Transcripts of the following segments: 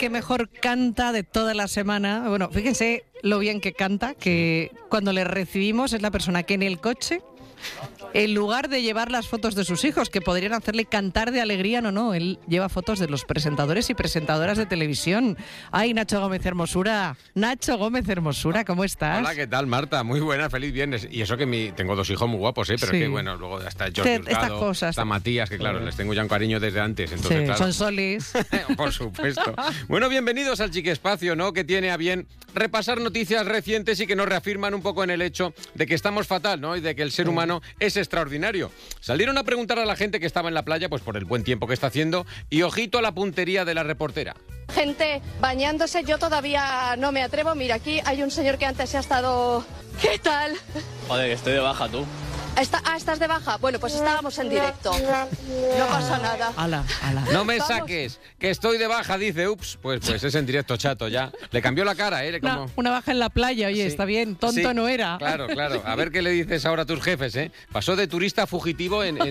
que mejor canta de toda la semana. Bueno, fíjense lo bien que canta, que cuando le recibimos es la persona que en el coche, en lugar de llevar las fotos de sus hijos, que podrían hacerle cantar de alegría, no, él lleva fotos de los presentadores y presentadoras de televisión. Ay, Nacho Gómez Hermosura. Nacho Gómez Hermosura, ¿cómo estás? Hola, ¿qué tal, Marta? Muy buena, feliz viernes. Y eso que tengo dos hijos muy guapos, pero sí. es que, bueno, luego hasta Jordi Hurtado, hasta Matías, que claro, les tengo ya un cariño desde antes. Entonces, sí, claro, son solis. Por supuesto. Bueno, bienvenidos al Chiquespacio, ¿no? Que tiene a bien repasar noticias recientes y que nos reafirman un poco en el hecho de que estamos fatal, ¿no? Y de que el ser humano es extraordinario. Salieron a preguntar a la gente que estaba en la playa, pues por el buen tiempo que está haciendo, y ojito a la puntería de la reportera. Gente bañándose, yo todavía no me atrevo. Mira, aquí hay un señor que antes se ha estado... ¿Qué tal? Joder, que estoy de baja, tú. ¿Estás de baja? Bueno, pues estábamos en directo. No pasa nada. Ala. No me Vamos. saques, que estoy de baja, dice. Ups, pues es en directo, chato, ya. Le cambió la cara, Como... Una baja en la playa, oye, Sí. está bien, tonto Sí, no era. Claro. A ver qué le dices ahora a tus jefes, Pasó de turista a fugitivo en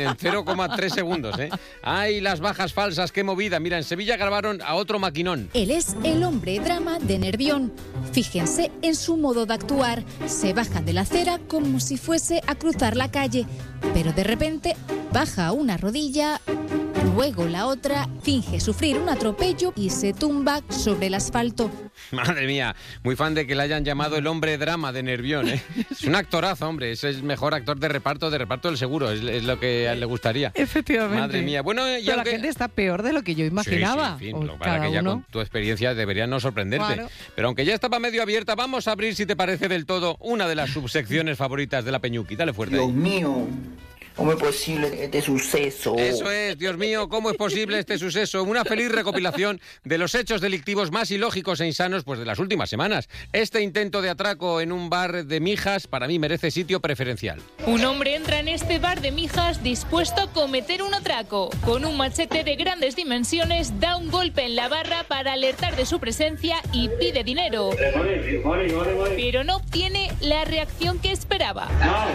0,3 segundos, Ay, las bajas falsas, qué movida. Mira, en Sevilla grabaron a otro maquinón. Él es el hombre drama de Nervión. Fíjense en su modo de actuar. Se baja de la acera como si fuese a cruzar la calle, pero de repente baja una rodilla, luego la otra, finge sufrir un atropello y se tumba sobre el asfalto. Madre mía, muy fan de que le hayan llamado el hombre drama de Nervión, Es un actorazo, hombre, es el mejor actor de reparto del seguro, es lo que a él le gustaría. Efectivamente. Madre mía, bueno, y pero aunque... la gente está peor de lo que yo imaginaba. Sí, en fin, lo para que ya con tu experiencia debería no sorprenderte. Claro. Pero aunque ya estaba medio abierta, vamos a abrir, si te parece del todo, una de las subsecciones favoritas de la Peñuqui. Dale fuerte. Dios mío, ¿cómo es posible este suceso? Eso es, Dios mío, ¿cómo es posible este suceso? Una feliz recopilación de los hechos delictivos más ilógicos e insanos pues de las últimas semanas. Este intento de atraco en un bar de Mijas para mí merece sitio preferencial. Un hombre entra en este bar de Mijas dispuesto a cometer un atraco. Con un machete de grandes dimensiones da un golpe en la barra para alertar de su presencia y pide dinero. Pero no obtiene la reacción que esperaba.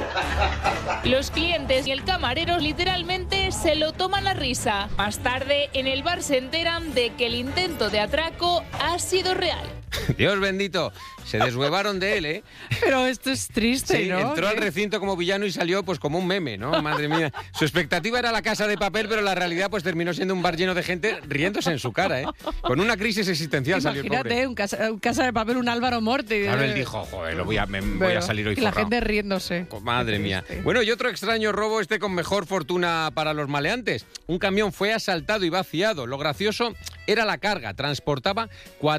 Los clientes y el camarero literalmente se lo toman a risa. Más tarde, en el bar se enteran de que el intento de atraco ha sido real. Dios bendito, se deshuevaron de él, Pero esto es triste, Sí, ¿no? entró al recinto como villano y salió pues como un meme, ¿no? Madre mía. Su expectativa era la Casa de Papel, pero la realidad pues terminó siendo un bar lleno de gente riéndose en su cara, Con una crisis existencial salió el Imagínate, pobre. un casa de papel, un Álvaro Morte. Claro, él dijo, joder, voy a salir hoy Y la forrado. gente riéndose. Madre mía. Bueno, y otro extraño robo, con mejor fortuna para los maleantes. Un camión fue asaltado y vaciado. Lo gracioso era la carga. Transportaba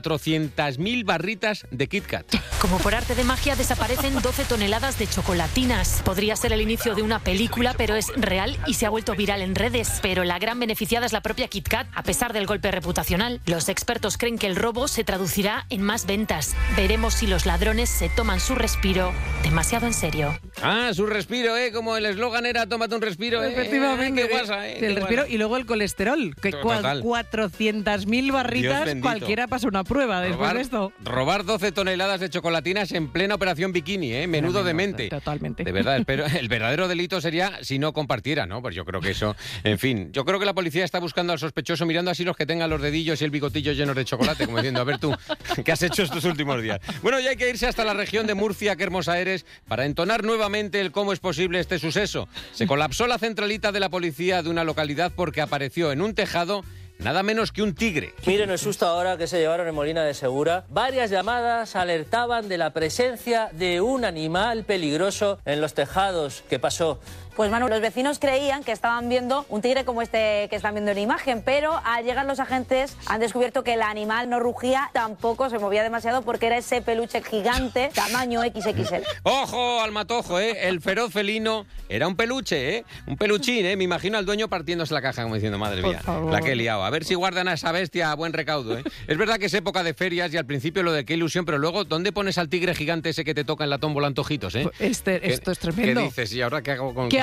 400.000 barritas de Kit Kat. Como por arte de magia desaparecen 12 toneladas de chocolatinas. Podría ser el inicio de una película, pero es real y se ha vuelto viral en redes. Pero la gran beneficiada es la propia Kit Kat, a pesar del golpe reputacional. Los expertos creen que el robo se traducirá en más ventas. Veremos si los ladrones se toman su respiro demasiado en serio. Ah, su respiro, como el eslogan era tómate un respiro, Efectivamente. Qué guasa, El respiro y luego el colesterol. Que Total. 400.000 barritas, bendito. cualquiera pasa una prueba después de esto. Robar 12 toneladas de chocolatinas en plena operación bikini, menudo demente. Totalmente. De verdad, pero el verdadero delito sería si no compartiera, ¿no? Pues yo creo que eso, en fin, yo creo que la policía está buscando al sospechoso mirando así los que tengan los dedillos y el bigotillo llenos de chocolate, como diciendo, a ver tú, ¿qué has hecho estos últimos días? Bueno, ya hay que irse hasta la región de Murcia, qué hermosa eres, para entonar nuevamente el cómo es posible este suceso. Se colapsó la centralita de la policía de una localidad porque apareció en un tejado nada menos que un tigre. Miren el susto ahora que se llevaron en Molina de Segura. Varias llamadas alertaban de la presencia de un animal peligroso en los tejados. ¿Qué pasó? Pues Manu, los vecinos creían que estaban viendo un tigre como este que están viendo en imagen, pero al llegar los agentes han descubierto que el animal no rugía, tampoco se movía demasiado porque era ese peluche gigante, tamaño XXL. ¡Ojo al matojo, El feroz felino era un peluche, Un peluchín, Me imagino al dueño partiéndose la caja como diciendo, madre mía, la que he liado. A ver si guardan a esa bestia a buen recaudo, Es verdad que es época de ferias y al principio lo de qué ilusión, pero luego, ¿dónde pones al tigre gigante ese que te toca en la tómbola antojitos, Esto es tremendo. ¿Qué dices? ¿Y ahora qué hago con...? ¿Qué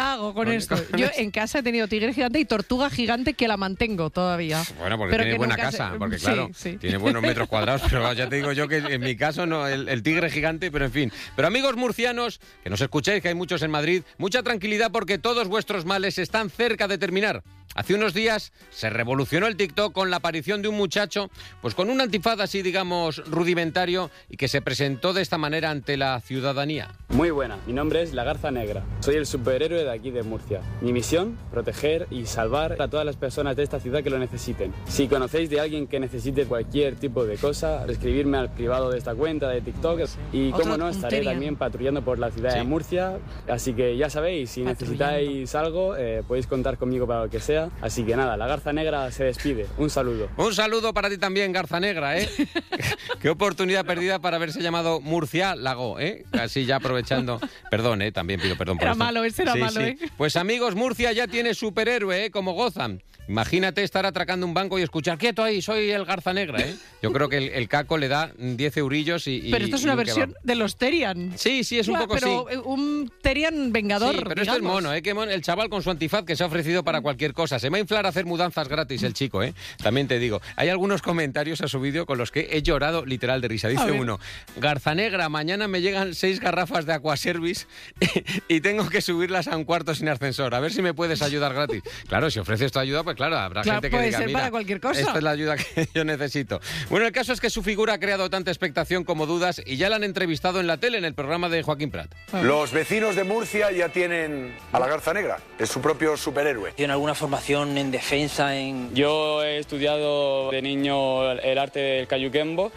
hago con esto? Yo en casa he tenido tigre gigante y tortuga gigante que la mantengo todavía. Bueno, porque tiene buena casa, porque claro, tiene buenos metros cuadrados, pero ya te digo yo que en mi caso no, el tigre gigante, pero en fin. Pero amigos murcianos, que nos escucháis, que hay muchos en Madrid, mucha tranquilidad porque todos vuestros males están cerca de terminar. Hace unos días se revolucionó el TikTok con la aparición de un muchacho, pues con un antifaz así, digamos, rudimentario y que se presentó de esta manera ante la ciudadanía. Muy buena, mi nombre es La Garza Negra. Soy el superhéroe de aquí de Murcia. Mi misión, proteger y salvar a todas las personas de esta ciudad que lo necesiten. Si conocéis de alguien que necesite cualquier tipo de cosa, escribirme al privado de esta cuenta de TikTok y, como no, estaré también patrullando por la ciudad de Murcia. Así que ya sabéis, si necesitáis algo, podéis contar conmigo para lo que sea. Así que nada, La Garza Negra se despide. Un saludo. Un saludo para ti también, Garza Negra, ¿eh? Qué oportunidad perdida para haberse llamado Murciálago, ¿eh? Así ya aprovechando. Perdón, también pido perdón por era esto. Malo, ese era malo, ¿eh? Pues amigos, Murcia ya tiene superhéroe, ¿eh? Como Gotham. Imagínate estar atracando un banco y escuchar, quieto ahí, soy el Garza Negra, ¿eh? Yo creo que el caco le da 10 eurillos y... Pero esto es una versión de los Terian. Sí, es un poco pero un Terian vengador, sí, pero esto es mono, ¿eh? El chaval con su antifaz que se ha ofrecido para cualquier cosa. Se va a inflar a hacer mudanzas gratis el chico, ¿eh? También te digo. Hay algunos comentarios a su vídeo con los que he llorado literal de risa. Dice uno, Garza Negra, mañana me llegan 6 garrafas de Aquaservice y tengo que subirlas a un cuarto sin ascensor. A ver si me puedes ayudar gratis. Claro, si ofreces tu ayuda, pues claro, habrá gente que diga, mira, para cualquier cosa. Esta es la ayuda que yo necesito. Bueno, el caso es que su figura ha creado tanta expectación como dudas y ya la han entrevistado en la tele, en el programa de Joaquín Prat. Los vecinos de Murcia ya tienen a la Garza Negra, es su propio superhéroe. ¿Tiene alguna formación en defensa? Yo he estudiado de niño el arte del cayuquembo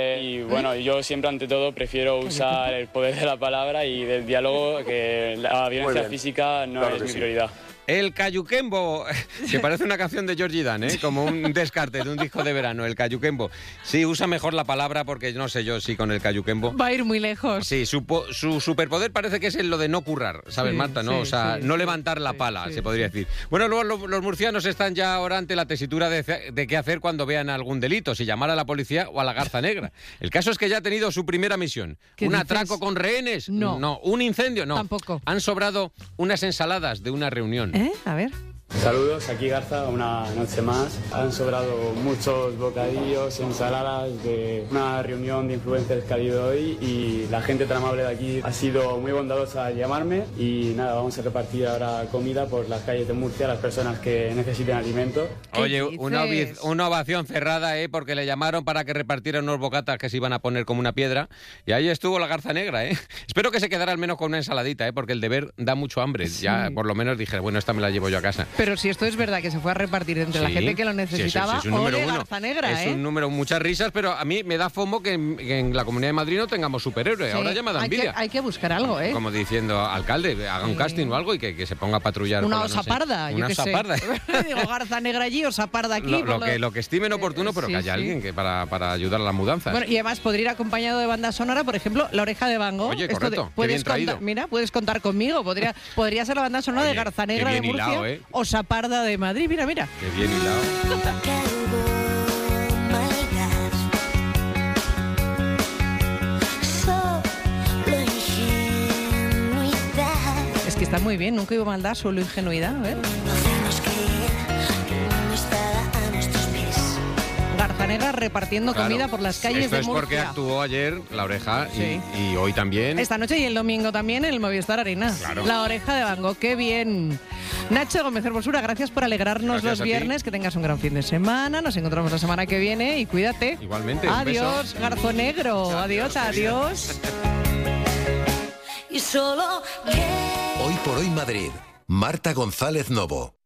y bueno, yo siempre ante todo prefiero usar el poder de la palabra y del diálogo, que la violencia física no es mi prioridad. El cayuquembo, que parece una canción de Georgie Dan, ¿eh? Como un descarte de un disco de verano, el cayuquembo. Sí, usa mejor la palabra porque no sé yo si con el cayuquembo... Va a ir muy lejos. Sí, su superpoder parece que es lo de no currar, ¿sabes, Marta? ¿No? O sea, no levantar la pala, se podría decir. Bueno, luego los murcianos están ya ahora ante la tesitura de qué hacer cuando vean algún delito, si llamar a la policía o a la Garza Negra. El caso es que ya ha tenido su primera misión. ¿Un atraco con rehenes? No. ¿Un incendio? No. Tampoco. Han sobrado unas ensaladas de una reunión. A ver. Saludos, aquí Garza, una noche más. Han sobrado muchos bocadillos, ensaladas de una reunión de influencers que ha habido hoy y la gente tan amable de aquí ha sido muy bondadosa al llamarme y nada, vamos a repartir ahora comida por las calles de Murcia a las personas que necesiten alimento. Oye, una ovación cerrada, porque le llamaron para que repartiera unos bocatas que se iban a poner como una piedra y ahí estuvo la Garza Negra, Espero que se quedara al menos con una ensaladita, porque el deber da mucho hambre. Sí. Ya por lo menos dije, bueno, esta me la llevo yo a casa. Pero si esto es verdad que se fue a repartir entre la gente que lo necesitaba, es un número uno. Garza Negra, es un número, muchas risas, pero a mí me da fomo que en la Comunidad de Madrid no tengamos superhéroe. Ahora ya me da envidia. Hay que buscar algo, Como diciendo, alcalde, haga un casting o algo y que se ponga a patrullar. Una osa parda, una osa parda. Digo, Garza Negra allí, osa parda aquí. Lo que estimen oportuno, pero que haya alguien que para ayudar a las mudanzas. Bueno, y además podría ir acompañado de banda sonora, por ejemplo, La Oreja de Van Gogh. Oye, correcto, qué bien traído. Mira, puedes contar conmigo. Podría ser la banda sonora de Garza Negra de Murcia, hilado, osa parda de Madrid. Mira. Qué bien hilado. Es que está muy bien, nunca hubo maldad, solo ingenuidad. A ver. Garza Negra repartiendo comida por las calles de Murcia. Esto es porque actuó ayer La Oreja y hoy también. Esta noche y el domingo también en el Movistar Arena. Claro. La Oreja de Van Gogh, qué bien. Nacho Gómez Hermosura, gracias por alegrarnos los viernes. Que tengas un gran fin de semana. Nos encontramos la semana que viene y cuídate. Igualmente. Adiós, Garzo Negro. Adiós. Y solo Hoy por hoy Madrid. Marta González Novo.